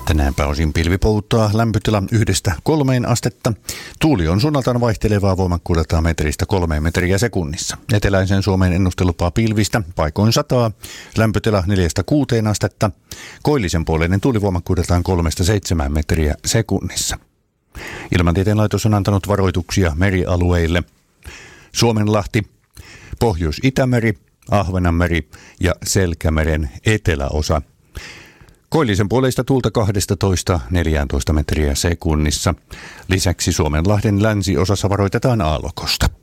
Tänään pääosin pilvipouttoa, lämpötila 1–3 astetta. Tuuli on suunnaltaan vaihtelevaa voimakkuudeltaan 1–3 metriä sekunnissa. Eteläisen Suomen ennustelupaa pilvistä, paikoin sataa, lämpötila 4–6 astetta. Koillisen puoleinen tuuli voimakkuudeltaan 3–7 metriä sekunnissa. Ilmatieteen laitos on antanut varoituksia merialueille: Suomenlahti, Pohjois-Itämeri, Ahvenanmeri ja Selkämeren eteläosa. Koillisen puoleista tuulta 12–14 metriä sekunnissa. Lisäksi Suomenlahden länsiosassa varoitetaan aallokosta.